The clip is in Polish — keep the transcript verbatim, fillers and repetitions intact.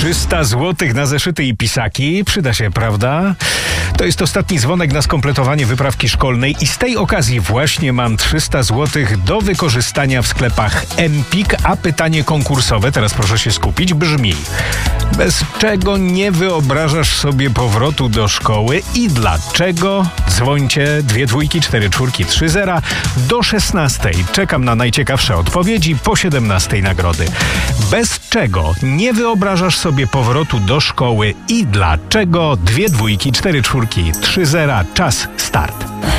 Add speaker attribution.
Speaker 1: trzysta złotych na zeszyty i pisaki. Przyda się, prawda? To jest ostatni dzwonek na skompletowanie wyprawki szkolnej i z tej okazji właśnie mam trzysta złotych do wykorzystania w sklepach Empik, a pytanie konkursowe, teraz proszę się skupić, brzmi: bez czego nie wyobrażasz sobie powrotu do szkoły i dlaczego? Dzwońcie dwie dwójki, cztery czwórki, trzy zera do szesnastej. Czekam na najciekawsze odpowiedzi, po siedemnastej nagrody. Bez czego nie wyobrażasz sobie powrotu do szkoły i dlaczego? Dwie dwójki, cztery czwórki, trzy zera. Czas, start.